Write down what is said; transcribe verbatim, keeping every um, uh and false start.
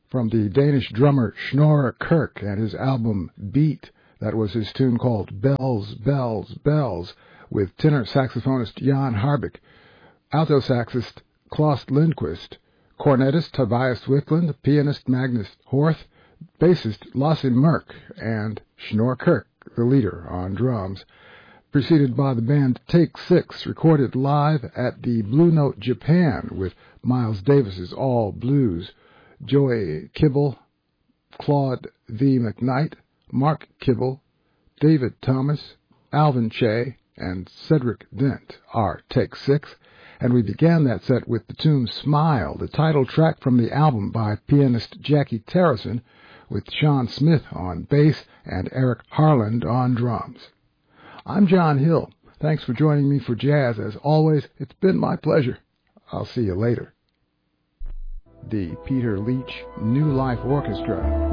from the Danish drummer Snorre Kirk and his album Beat. That was his tune called Bells, Bells, Bells, with tenor saxophonist Jan Harbik, alto saxist Klaus Lindquist, cornetist Tobias Wickland, pianist Magnus Horth, bassist Lasse Merck, and Snorre Kirk, the leader, on drums. Preceded by the band Take Six, recorded live at the Blue Note Japan with Miles Davis's All Blues, Joey Kibble, Claude V. McKnight, Mark Kibble, David Thomas, Alvin Che, and Cedric Dent are Take Six, and we began that set with the tune Smile, the title track from the album by pianist Jackie Terrison, with Sean Smith on bass and Eric Harland on drums. I'm John Hill. Thanks for joining me for jazz. As always, it's been my pleasure. I'll see you later. The Peter Leach New Life Orchestra.